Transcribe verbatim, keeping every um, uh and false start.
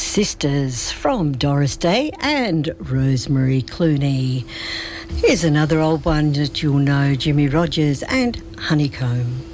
Sisters from Doris Day and Rosemary Clooney. Here's another old one that you'll know, Jimmy Rogers and Honeycomb.